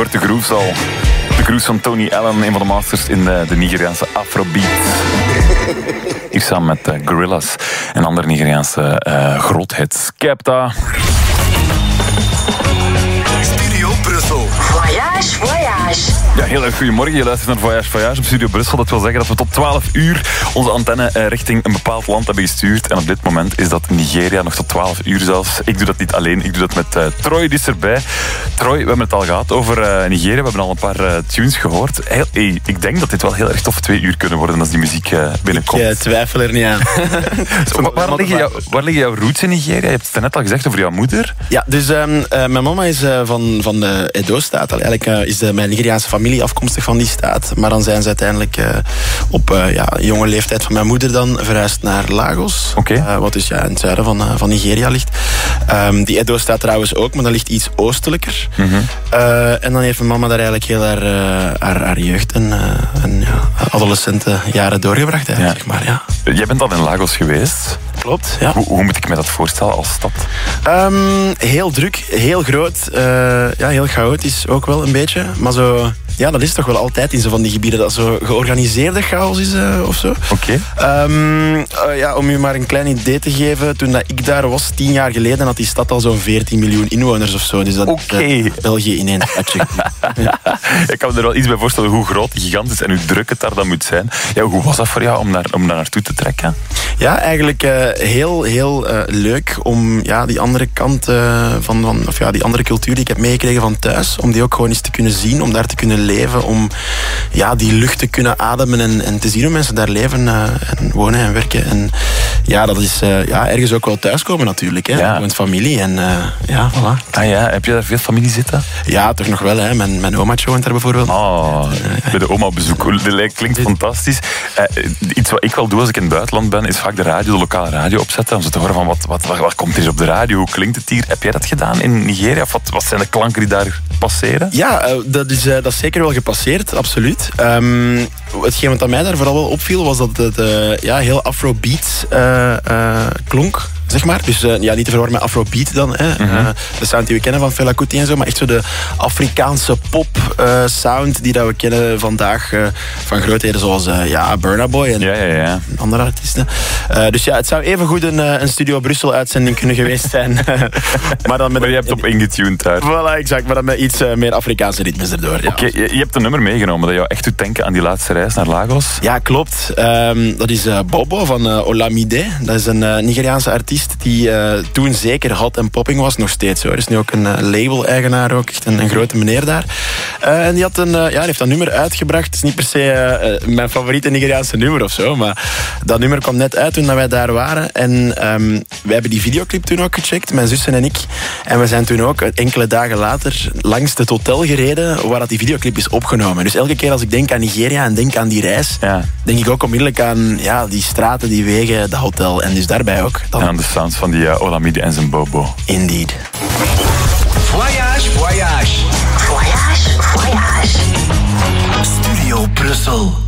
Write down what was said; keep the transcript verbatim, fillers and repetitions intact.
hoort de grooves al. De grooves van Tony Allen, een van de masters in de, de Nigeriaanse Afrobeat. Hier samen met uh, Gorillaz en andere Nigeriaanse uh, groothits. Skepta. Studio Brussel. Voyage, voyage. Ja, heel erg goedemorgen. Je luistert naar Voyage Voyage op Studio Brussel. Dat wil zeggen dat we tot twaalf uur onze antenne uh, richting een bepaald land hebben gestuurd. En op dit moment is dat Nigeria, nog tot twaalf uur zelfs. Ik doe dat niet alleen, ik doe dat met uh, Troy, die is erbij. Troy, we hebben het al gehad over uh, Nigeria. We hebben al een paar uh, tunes gehoord. Heel, hey, ik denk dat dit wel heel erg tof twee uur kunnen worden als die muziek uh, binnenkomt. Ik uh, twijfel er niet aan. Zo, waar, waar, liggen jou, waar liggen jouw roots in Nigeria? Je hebt het net al gezegd over jouw moeder. Ja, dus um, uh, mijn mama is uh, van, van de Edo-staat. Eigenlijk uh, is de, mijn Nigeriaanse familie afkomstig van die staat. Maar dan zijn ze uiteindelijk uh, op uh, ja, jonge leeftijd van mijn moeder dan verhuisd naar Lagos. Okay. Uh, wat dus ja, in het zuiden van, uh, van Nigeria ligt. Um, die Edo-staat trouwens ook, maar dat ligt iets oostelijker. Mm-hmm. Uh, en dan heeft mijn mama daar eigenlijk heel haar, uh, haar, haar jeugd en, uh, en ja, adolescente jaren doorgebracht. Eigenlijk, ja. Zeg maar, ja. Jij bent al in Lagos geweest. Klopt, ja. Hoe, hoe moet ik me dat voorstellen als stad? Um, heel druk, heel groot. Uh, ja, heel chaotisch ook wel een beetje. Maar zo... Ja, dat is toch wel altijd in zo van die gebieden dat zo georganiseerde chaos is uh, of zo. Oké. Okay. Um, uh, ja, om u maar een klein idee te geven, toen dat ik daar was, tien jaar geleden, had die stad al zo'n veertien miljoen inwoners of zo. Dus dat okay. is uh, België in één stadje. Ja. Ik kan me er wel iets bij voorstellen hoe groot, gigantisch en hoe druk het daar dan moet zijn. Ja, hoe was dat voor jou om daar, om daar naartoe te trekken? Ja, eigenlijk uh, heel, heel uh, leuk om ja, die andere kant uh, van, van, of ja, die andere cultuur die ik heb meegekregen van thuis, om die ook gewoon eens te kunnen zien, om daar te kunnen leven, om ja, die lucht te kunnen ademen en, en te zien hoe mensen daar leven uh, en wonen en werken. En ja, dat is uh, ja, ergens ook wel thuiskomen natuurlijk. Hè. Ja. Met familie en uh, ja, voilà. Ah ja, heb je daar veel familie zitten? Ja, toch nog wel. Hè. Mijn, mijn omaatje woont daar bijvoorbeeld. Oh, uh, bij de oma op bezoek. Dat klinkt fantastisch. Uh, iets wat ik wel doe als ik in het buitenland ben, is vaak de radio, de lokale radio opzetten, om zo te horen van wat, wat, wat, wat komt hier op de radio, hoe klinkt het hier? Heb jij dat gedaan in Nigeria? Of wat, wat zijn de klanken die daar passeren? Ja, uh, dat, is, uh, dat is zeker wel gepasseerd, absoluut. Um, hetgeen wat aan mij daar vooral wel opviel, was dat het uh, ja, heel afrobeat uh, uh, klonk. Zeg maar. Dus uh, ja, niet te verwarren met Afrobeat dan. Hè. Mm-hmm. Uh, de sound die we kennen van Fela Kuti en zo. Maar echt zo de Afrikaanse pop uh, sound die dat we kennen vandaag. Uh, van grootheden zoals uh, ja, Burna Boy en ja, ja, ja. andere artiesten. Uh, dus ja, het zou evengoed een, een Studio Brussel uitzending kunnen geweest zijn. maar dan met maar je hebt op ingetuned daar. Voilà, exact. Maar dan met iets uh, meer Afrikaanse ritmes erdoor. Ja. Oké, okay, je, je hebt een nummer meegenomen dat jou echt doet denken aan die laatste reis naar Lagos. Ja, klopt. Um, dat is uh, Bobo van uh, Olamide. Dat is een uh, Nigeriaanse artiest die uh, toen zeker hot en popping was, nog steeds hoor. Er is nu ook een uh, label-eigenaar, ook echt een, een grote meneer daar. Uh, en die, had een, uh, ja, die heeft dat nummer uitgebracht. Het is niet per se uh, mijn favoriete Nigeriaanse nummer of zo, maar dat nummer kwam net uit toen wij daar waren. En um, wij hebben die videoclip toen ook gecheckt, mijn zussen en ik. En we zijn toen ook enkele dagen later langs het hotel gereden waar dat die videoclip is opgenomen. Dus elke keer als ik denk aan Nigeria en denk aan die reis, ja. denk ik ook onmiddellijk aan ja, die straten, die wegen, dat hotel. En dus daarbij ook. Dan... En aan de sounds van die uh, Olamide en zijn Bobo. Indeed. Voyage, voyage. Voyage, voyage. Studio Brussel.